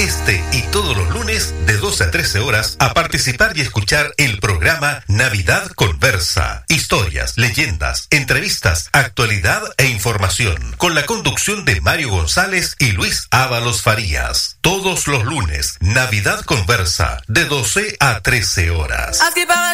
Este y todos los lunes de 12 a 13 horas a participar y escuchar el programa Navidad Conversa. Historias, leyendas, entrevistas, actualidad e información. Con la conducción de Mario González y Luis Ábalos Farías. Todos los lunes, Navidad Conversa, de 12 a 13 horas.